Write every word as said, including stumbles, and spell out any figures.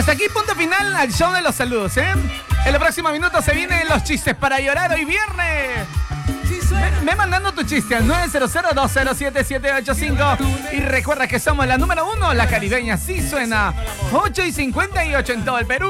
Hasta aquí punto final al show de los saludos, ¿eh? En los próximos minutos se vienen los chistes para llorar hoy viernes. Ve, ve mandando tu chiste al nueve cero cero, dos cero siete, siete ocho cinco. Y recuerda que somos la número uno, la caribeña sí suena. ocho y cincuenta y ocho en todo el Perú.